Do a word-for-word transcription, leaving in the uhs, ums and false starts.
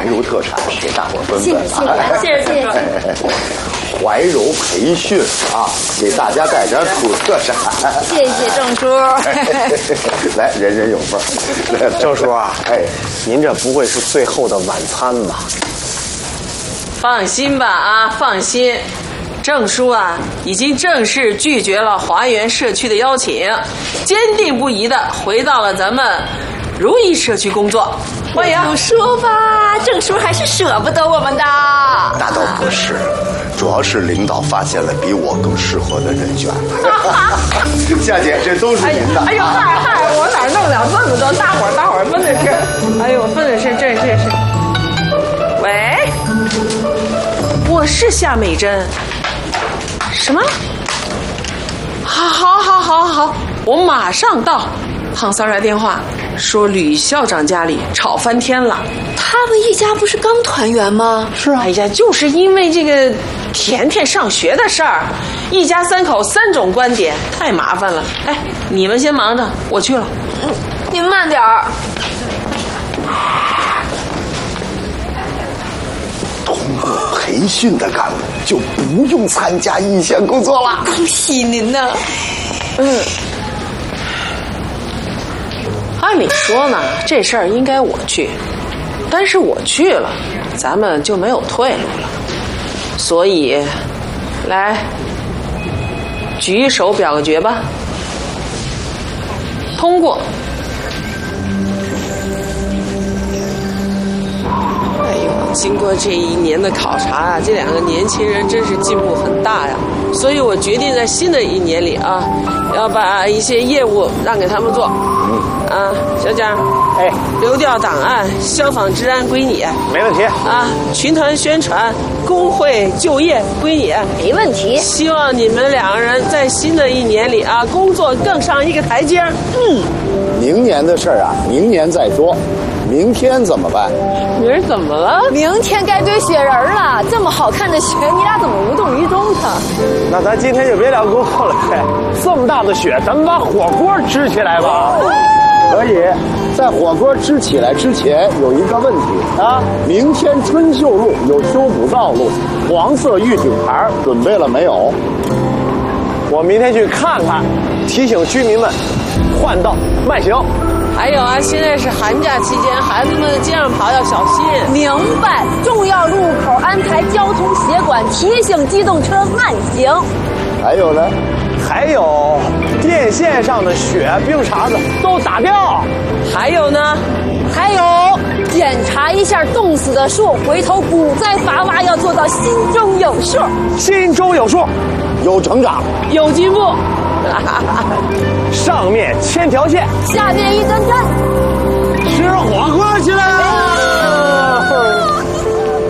柔特产，给大伙分分。 谢谢谢谢。 怀柔培训啊，给大家带点土特产。 谢谢郑叔。 来，人人有份。 郑叔啊， 哎， 您这不会是最后的晚餐吧？ 放心吧啊，放心。郑叔啊，已经正式拒绝了华园社区的邀请，坚定不移地回到了咱们如意社区工作。欢迎。 不说吧，郑叔还是舍不得我们的。 那倒不是，主要是领导发现了比我更适合的人选。夏姐，这都是您的。 哎呦嗨嗨，我哪弄了这么多？大伙儿大伙儿分的是，哎呦分的是这这是。喂，我是夏美珍。什么？好，好，好，好，好，我马上到。胖三来电话说吕校长家里吵翻天了。 他们一家不是刚团圆吗？ 是啊。哎呀，就是因为这个甜甜上学的事儿，一家三口三种观点，太麻烦了。哎，你们先忙着，我去了。 嗯，您慢点儿。 通过培训的干部就不用参加一线工作了。 恭喜您呢。 嗯。按理说呢，这事儿应该我去，但是我去了，咱们就没有退路了。所以，来，举手表个决吧。通过。哎呦，经过这一年的考察啊，这两个年轻人真是进步很大呀。所以我决定在新的一年里啊，要把一些业务让给他们做。啊，小蒋， 哎， 流调档案、消防治安归你， 没问题。 啊，群团宣传、工会就业归你， 没问题。 希望你们两个人在新的一年里啊，工作更上一个台阶。嗯， 明年的事儿啊，明年再说。明天怎么办？ 明儿怎么了？ 明天该堆雪人了，这么好看的雪，你俩怎么无动于衷呢？ 那咱今天就别聊工作了，这么大的雪，咱们把火锅支起来吧。 可以，在火锅支起来之前有一个问题啊，明天春秀路有修补道路，黄色预警牌准备了没有？ 我明天去看看，提醒居民们换道慢行。 还有啊，现在是寒假期间，孩子们街上跑要小心。 明白，重要路口安排交通协管，提醒机动车慢行。 还有呢？ 还有电线上的雪冰碴子都打掉。 还有呢？ 还有检查一下冻死的树，回头补栽伐挖要做到心中有数。 心中有数， 有成长， 有进步。 上面牵条线， 下面一根针。